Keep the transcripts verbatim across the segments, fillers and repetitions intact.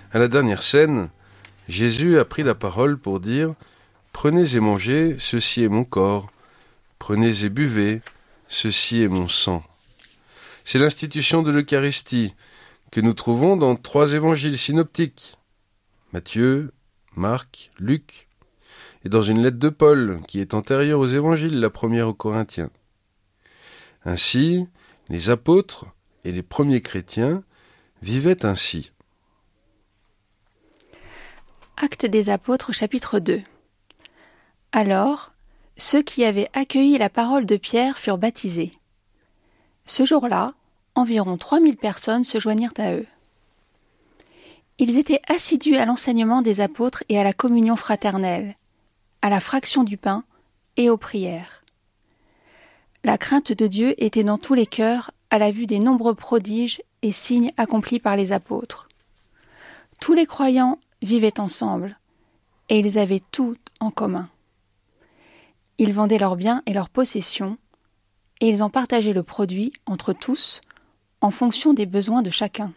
À la dernière scène, Jésus a pris la parole pour dire « Prenez et mangez, ceci est mon corps. Prenez et buvez, ceci est mon sang. » C'est l'institution de l'Eucharistie que nous trouvons dans trois évangiles synoptiques, Matthieu, Marc, Luc, et dans une lettre de Paul qui est antérieure aux évangiles, la première aux Corinthiens. Ainsi, les apôtres et les premiers chrétiens vivaient ainsi. Actes des apôtres, chapitre deux. Alors, ceux qui avaient accueilli la parole de Pierre furent baptisés. Ce jour-là, environ trois mille personnes se joignirent à eux. Ils étaient assidus à l'enseignement des apôtres et à la communion fraternelle, à la fraction du pain et aux prières. La crainte de Dieu était dans tous les cœurs à la vue des nombreux prodiges et signes accomplis par les apôtres. Tous les croyants vivaient ensemble, et ils avaient tout en commun. Ils vendaient leurs biens et leurs possessions, et ils en partageaient le produit entre tous, en fonction des besoins de chacun.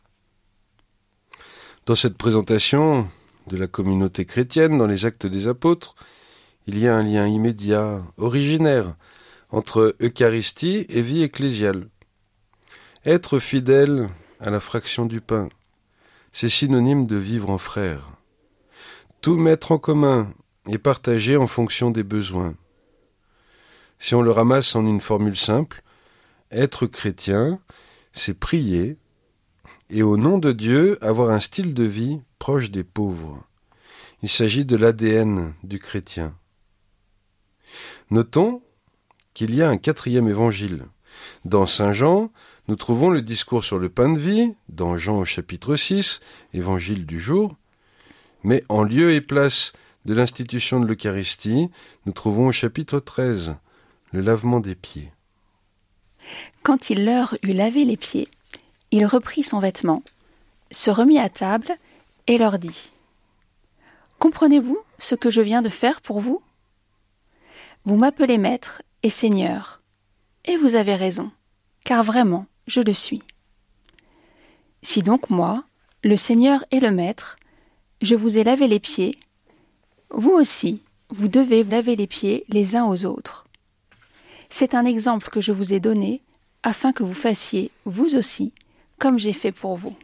Dans cette présentation de la communauté chrétienne dans les Actes des apôtres, il y a un lien immédiat, originaire, entre Eucharistie et vie ecclésiale. Être fidèle à la fraction du pain, c'est synonyme de vivre en frères. Tout mettre en commun et partager en fonction des besoins. Si on le ramasse en une formule simple, être chrétien, c'est prier et au nom de Dieu avoir un style de vie proche des pauvres. Il s'agit de l'A D N du chrétien. Notons qu'il y a un quatrième évangile. Dans Saint Jean, nous trouvons le discours sur le pain de vie, dans Jean au chapitre six, évangile du jour, mais en lieu et place de l'institution de l'Eucharistie, nous trouvons au chapitre treize, le lavement des pieds. Quand il leur eut lavé les pieds, il reprit son vêtement, se remit à table et leur dit « Comprenez-vous ce que je viens de faire pour vous ? Vous m'appelez maître et seigneur, et vous avez raison, car vraiment, je le suis. Si donc moi, le Seigneur et le Maître, je vous ai lavé les pieds, vous aussi, vous devez vous laver les pieds les uns aux autres. C'est un exemple que je vous ai donné, afin que vous fassiez, vous aussi, comme j'ai fait pour vous.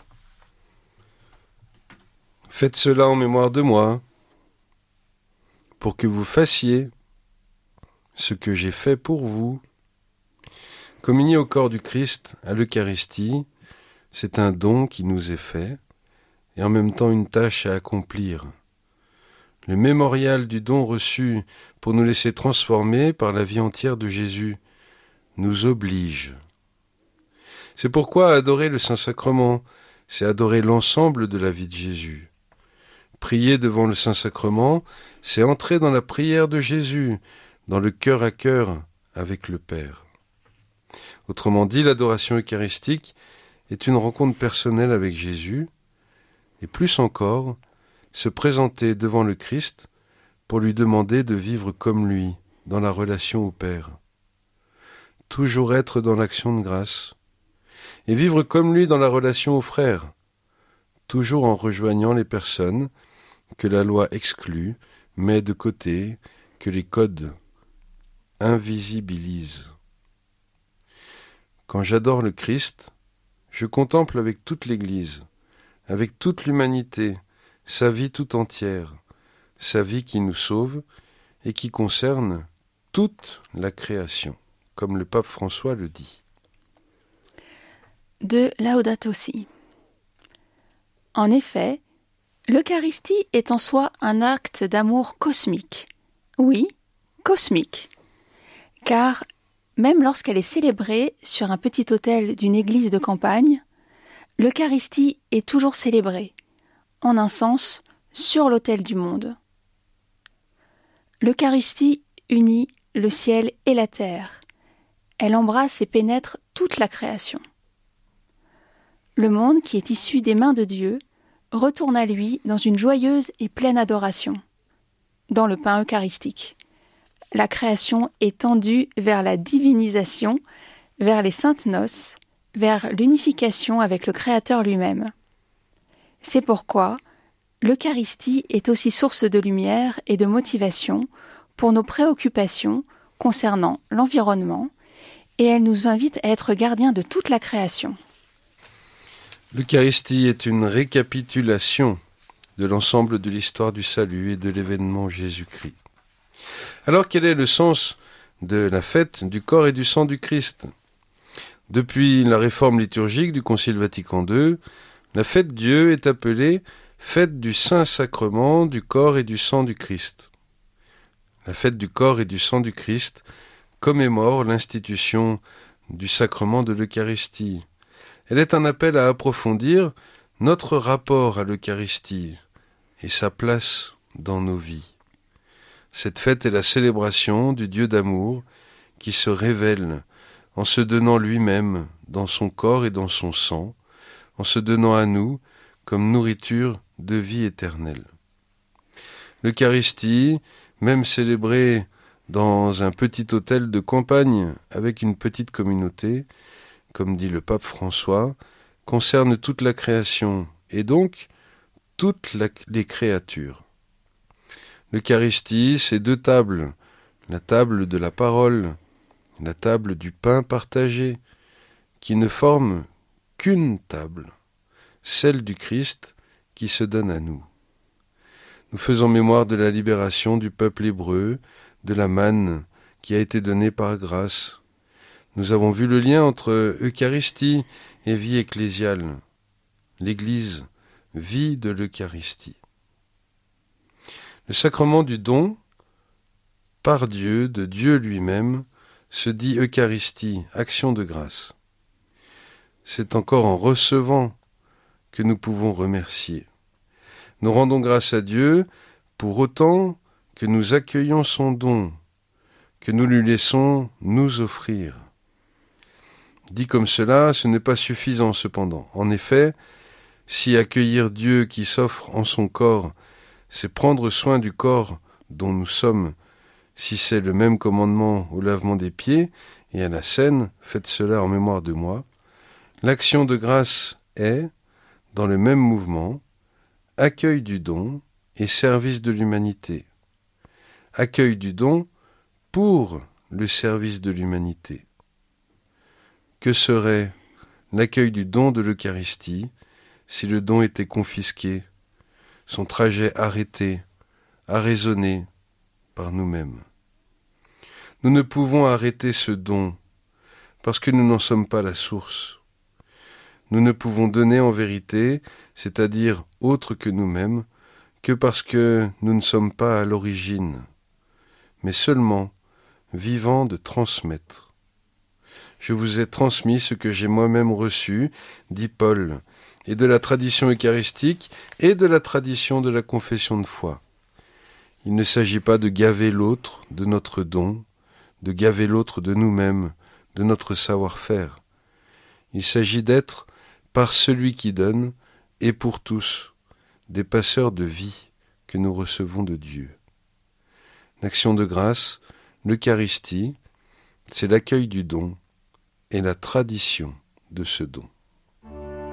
Faites cela en mémoire de moi, pour que vous fassiez ce que j'ai fait pour vous. » Communier au corps du Christ, à l'Eucharistie, c'est un don qui nous est fait, et en même temps une tâche à accomplir. Le mémorial du don reçu pour nous laisser transformer par la vie entière de Jésus nous oblige. C'est pourquoi adorer le Saint-Sacrement, c'est adorer l'ensemble de la vie de Jésus. Prier devant le Saint-Sacrement, c'est entrer dans la prière de Jésus, dans le cœur à cœur avec le Père. Autrement dit, l'adoration eucharistique est une rencontre personnelle avec Jésus, et plus encore, se présenter devant le Christ pour lui demander de vivre comme lui, dans la relation au Père. Toujours être dans l'action de grâce, et vivre comme lui dans la relation aux frères, toujours en rejoignant les personnes que la loi exclut, met de côté, que les codes invisibilisent. Quand j'adore le Christ, je contemple avec toute l'Église, avec toute l'humanité, sa vie tout entière, sa vie qui nous sauve et qui concerne toute la création, comme le pape François le dit. De Laudato Si. En effet, l'Eucharistie est en soi un acte d'amour cosmique. Oui, cosmique. Car même lorsqu'elle est célébrée sur un petit autel d'une église de campagne, l'Eucharistie est toujours célébrée, en un sens, sur l'autel du monde. L'Eucharistie unit le ciel et la terre. Elle embrasse et pénètre toute la création. Le monde qui est issu des mains de Dieu retourne à lui dans une joyeuse et pleine adoration, dans le pain eucharistique. La création est tendue vers la divinisation, vers les saintes noces, vers l'unification avec le Créateur lui-même. C'est pourquoi l'Eucharistie est aussi source de lumière et de motivation pour nos préoccupations concernant l'environnement, et elle nous invite à être gardiens de toute la création. L'Eucharistie est une récapitulation de l'ensemble de l'histoire du salut et de l'événement Jésus-Christ. Alors quel est le sens de la fête du corps et du sang du Christ ? Depuis la réforme liturgique du Concile Vatican deux, la fête Dieu est appelée fête du Saint-Sacrement du corps et du sang du Christ. La fête du corps et du sang du Christ commémore l'institution du sacrement de l'Eucharistie. Elle est un appel à approfondir notre rapport à l'Eucharistie et sa place dans nos vies. Cette fête est la célébration du Dieu d'amour qui se révèle en se donnant lui-même dans son corps et dans son sang, en se donnant à nous comme nourriture de vie éternelle. L'Eucharistie, même célébrée dans un petit hôtel de campagne avec une petite communauté, comme dit le pape François, concerne toute la création et donc toutes la, les créatures. L'Eucharistie, c'est deux tables, la table de la parole, la table du pain partagé, qui ne forment qu'une table, celle du Christ qui se donne à nous. Nous faisons mémoire de la libération du peuple hébreu, de la manne qui a été donnée par grâce. Nous avons vu le lien entre Eucharistie et vie ecclésiale. L'Église vit de l'Eucharistie. Le sacrement du don, par Dieu, de Dieu lui-même, se dit Eucharistie, action de grâce. C'est encore en recevant que nous pouvons remercier. Nous rendons grâce à Dieu pour autant que nous accueillons son don, que nous lui laissons nous offrir. Dit comme cela, ce n'est pas suffisant cependant. En effet, si accueillir Dieu qui s'offre en son corps, c'est prendre soin du corps dont nous sommes, si c'est le même commandement au lavement des pieds et à la scène, faites cela en mémoire de moi, l'action de grâce est, dans le même mouvement, accueil du don et service de l'humanité. Accueil du don pour le service de l'humanité. Que serait l'accueil du don de l'Eucharistie si le don était confisqué, son trajet arrêté, arraisonné par nous-mêmes? Nous ne pouvons arrêter ce don parce que nous n'en sommes pas la source. Nous ne pouvons donner en vérité, c'est-à-dire autre que nous-mêmes, que parce que nous ne sommes pas à l'origine, mais seulement vivant de transmettre. Je vous ai transmis ce que j'ai moi-même reçu, dit Paul, et de la tradition eucharistique et de la tradition de la confession de foi. Il ne s'agit pas de gaver l'autre de notre don, de gaver l'autre de nous-mêmes, de notre savoir-faire. Il s'agit d'être, par celui qui donne, et pour tous, des passeurs de vie que nous recevons de Dieu. L'action de grâce, l'Eucharistie, c'est l'accueil du don et la tradition de ce don.